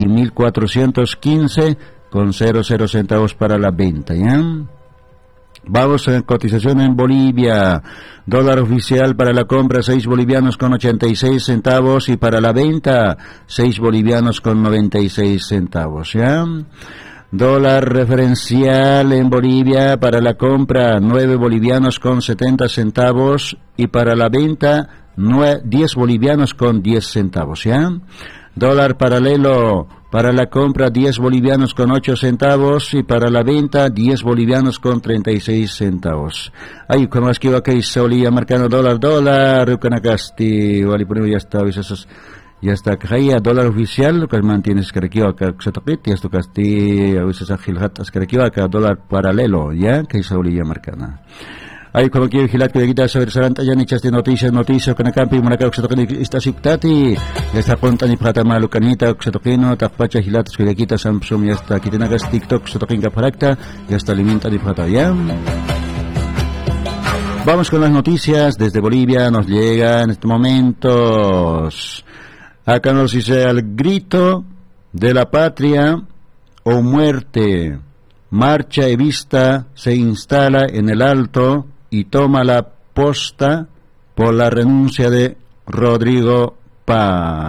en 1.415,00 centavos para la venta, ¿ya? Vamos a cotización en Bolivia. Dólar oficial para la compra 6 bolivianos con 86 centavos y para la venta 6 bolivianos con 96 centavos, ¿ya? Dólar referencial en Bolivia para la compra 9 bolivianos con 70 centavos y para la venta 10 bolivianos con 10 centavos, ¿ya? Dólar paralelo para la compra 10 bolivianos con 8 centavos y para la venta 10 bolivianos con 36 centavos. Ay, como es que va que solía marcando dólar, Ucanacasti, vale, por ya está, ya está, kaya dólar oficial, que mantienes que acá se toquete, ya esto casti, a veces agilhatas que acá dólar paralelo, ya, que solía marcando. Ay, como quiero vigilar que de guita saber saranta ya ni chaste noticias con el campi monacao que se toquen esta sictati ya está ponta ni plata malu canita que se toquen tapacha gilatas que de guita samsung ya está aquí tenagas tiktok se toquen caparacta ya está alimenta ni plata ya. Vamos con las noticias desde Bolivia, nos llega en estos momentos. Acá nos dice: al grito de la patria o muerte, marcha Evista se instala en el Alto y toma la posta por la renuncia de Rodrigo Paz.